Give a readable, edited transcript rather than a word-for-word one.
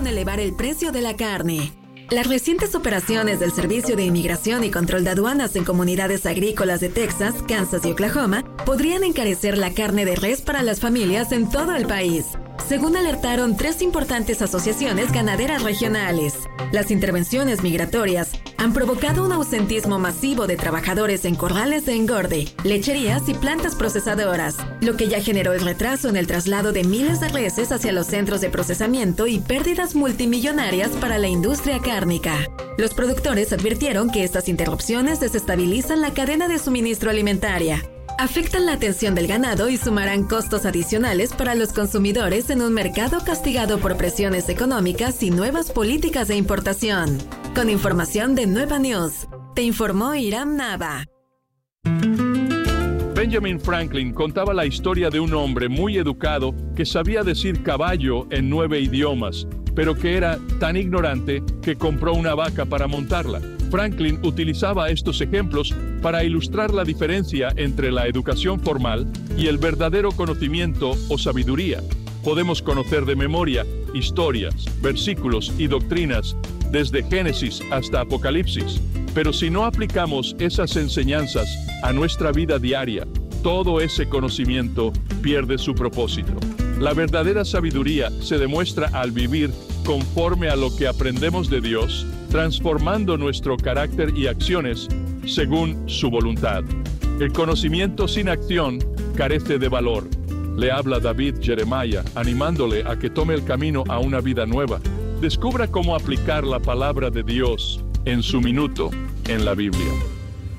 con elevar el precio de la carne. Las recientes operaciones del Servicio de Inmigración y Control de Aduanas en comunidades agrícolas de Texas, Kansas y Oklahoma podrían encarecer la carne de res para las familias en todo el país, según alertaron 3 importantes asociaciones ganaderas regionales. Las intervenciones migratorias han provocado un ausentismo masivo de trabajadores en corrales de engorde, lecherías y plantas procesadoras, lo que ya generó el retraso en el traslado de miles de reses hacia los centros de procesamiento y pérdidas multimillonarias para la industria cárnica. Los productores advirtieron que estas interrupciones desestabilizan la cadena de suministro alimentaria, afectan la atención del ganado y sumarán costos adicionales para los consumidores en un mercado castigado por presiones económicas y nuevas políticas de importación. Con información de Nueva News, te informó Iram Nava. Benjamin Franklin contaba la historia de un hombre muy educado que sabía decir caballo en 9 idiomas, pero que era tan ignorante que compró una vaca para montarla. Franklin utilizaba estos ejemplos para ilustrar la diferencia entre la educación formal y el verdadero conocimiento o sabiduría. Podemos conocer de memoria historias, versículos y doctrinas desde Génesis hasta Apocalipsis, pero si no aplicamos esas enseñanzas a nuestra vida diaria, todo ese conocimiento pierde su propósito. La verdadera sabiduría se demuestra al vivir conforme a lo que aprendemos de Dios, transformando nuestro carácter y acciones según su voluntad. El conocimiento sin acción carece de valor. Le habla David Jeremiah, animándole a que tome el camino a una vida nueva. Descubra cómo aplicar la palabra de Dios en su minuto en la Biblia.